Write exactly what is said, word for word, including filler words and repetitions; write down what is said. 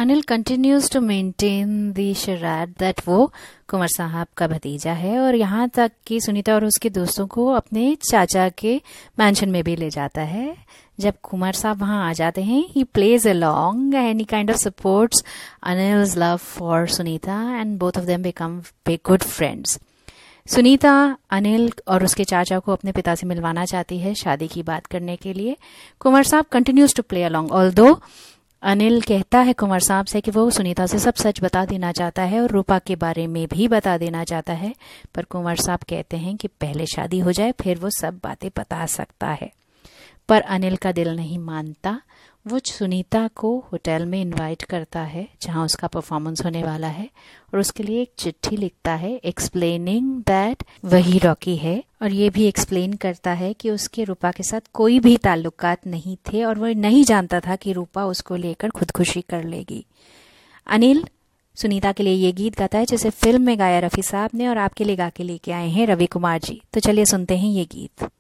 Anil continues to maintain the शरारत that वो कुंवर साहब का भतीजा है, और यहाँ तक कि सुनीता और उसके दोस्तों को अपने चाचा के मैंशन में भी ले जाता है। जब कुंवर साहब वहाँ आ जाते हैं, he plays along and he kind of supports Anil's love for Sunita and both of them become big good friends. Sunita Anil और उसके चाचा को अपने पिता से मिलवाना चाहती है शादी की बात करने के लिए। कुंवर साहब continues to play along, although Anil कहता है कुंवर साहब से कि वो सुनीता से सब सच बता देना चाहता है और रूपा के बारे में भी बता देना चाहता है, पर कुंवर साहब कहते हैं कि पहले शादी हो जाए फिर वो सब बातें बता सकता है। पर अनिल का दिल नहीं मानता। वो सुनीता को होटल में इनवाइट करता है जहां उसका परफॉर्मेंस होने वाला है, और उसके लिए एक चिट्ठी लिखता है एक्सप्लेनिंग दैट वही रॉकी है, और ये भी एक्सप्लेन करता है कि उसके रूपा के साथ कोई भी ताल्लुकात नहीं थे और वो नहीं जानता था कि रूपा उसको लेकर खुदकुशी कर लेगी। अनिल सुनीता के लिए ये गीत गाता है जिसे फिल्म में गाया रफ़ी साहब ने, और आपके लिए गा के लेके आए हैं रवि कुमार जी। तो चलिए सुनते हैं ये गीत।